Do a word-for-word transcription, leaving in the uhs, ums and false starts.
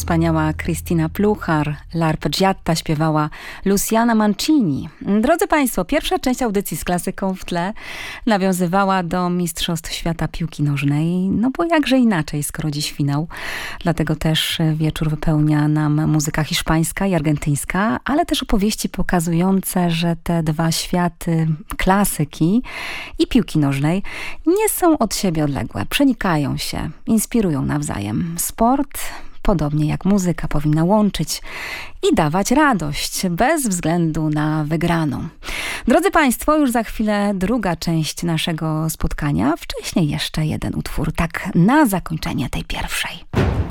wspaniała Cristina Pluchar, L'Arpeggiata śpiewała Luciana Mancini. Drodzy Państwo, pierwsza część audycji z klasyką w tle nawiązywała do Mistrzostw Świata Piłki Nożnej, no bo jakże inaczej, skoro dziś finał. Dlatego też wieczór wypełnia nam muzyka hiszpańska i argentyńska, ale też opowieści pokazujące, że te dwa światy klasyki i piłki nożnej nie są od siebie odległe, przenikają się, inspirują nawzajem. Sport, podobnie jak muzyka, powinna łączyć i dawać radość, bez względu na wygraną. Drodzy Państwo, już za chwilę druga część naszego spotkania. Wcześniej jeszcze jeden utwór, tak na zakończenie tej pierwszej.